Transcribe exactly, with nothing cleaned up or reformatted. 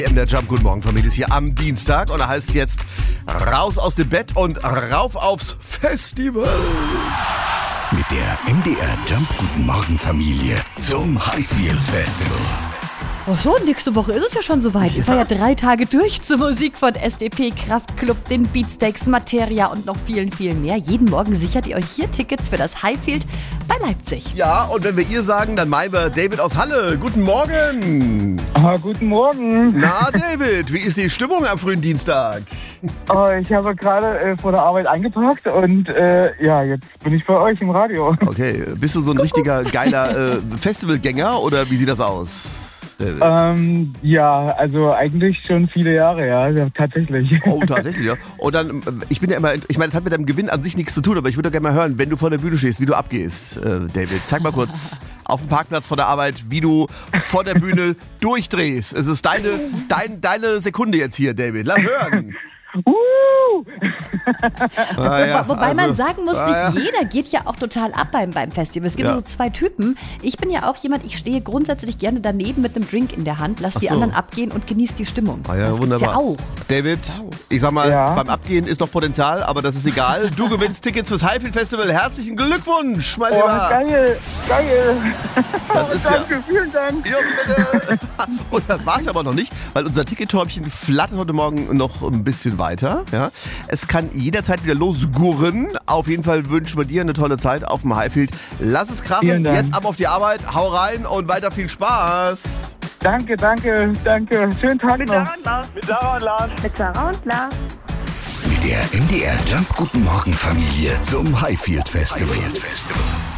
In der Jump Guten Morgen Familie ist hier am Dienstag und da heißt es jetzt raus aus dem Bett und rauf aufs Festival. Mit der M D R Jump Guten Morgen Familie zum Highfield Festival. Oh schon, nächste Woche ist es ja schon soweit. Ich war ja drei Tage durch zur Musik von S D P, Kraftklub, den Beatsteaks, Materia und noch vielen, vielen mehr. Jeden Morgen sichert ihr euch hier Tickets für das Highfield bei Leipzig. Ja, und wenn wir ihr sagen, dann meinen wir David aus Halle. Guten Morgen. Ah, guten Morgen. Na David, wie ist die Stimmung am frühen Dienstag? Oh, ich habe gerade äh, vor der Arbeit eingepackt und äh, ja, jetzt bin ich bei euch im Radio. Okay, bist du so ein richtiger geiler äh, Festivalgänger oder wie sieht das aus? Ähm, ja, also eigentlich schon viele Jahre, ja, ja tatsächlich. Oh, tatsächlich, ja. Und dann, ich bin ja immer, ich meine, das hat mit deinem Gewinn an sich nichts zu tun, aber ich würde gerne mal hören, wenn du vor der Bühne stehst, wie du abgehst, äh, David. Zeig mal kurz auf dem Parkplatz vor der Arbeit, wie du vor der Bühne durchdrehst. Es ist deine, dein, deine Sekunde jetzt hier, David. Lass hören. Uh! Ah, ja, Wobei also, man sagen muss, ah, nicht ja. jeder geht ja auch total ab beim, beim Festival. Es gibt Ja. so zwei Typen. Ich bin ja auch jemand, ich stehe grundsätzlich gerne daneben mit einem Drink in der Hand, lass die Ach so. anderen abgehen und genieße die Stimmung. Ah, ja, das wunderbar. gibt's ja auch. David, ich sag mal, Ja. beim Abgehen ist doch Potenzial, aber das ist egal. Du gewinnst Tickets fürs Highfield Festival. Herzlichen Glückwunsch, mein Oh, Lieber. geil, geil. Das Oh, ist ja- danke, vielen Dank. Ja, bitte. Und das war's aber noch nicht, weil unser Tickettorchen flattert heute Morgen noch ein bisschen weiter. Ja. Es kann jederzeit wieder losgurren. Auf jeden Fall wünschen wir dir eine tolle Zeit auf dem Highfield. Lass es krachen. Vielen Dank. Jetzt ab auf die Arbeit. Hau rein und weiter viel Spaß. Danke, danke, danke. Schönen Tag Mit noch. Sarah und Lars. Mit Sarah und Lars. Mit Sarah und Lars. Mit der M D R Jump Guten Morgen Familie zum Highfield Festival. Highfield Festival.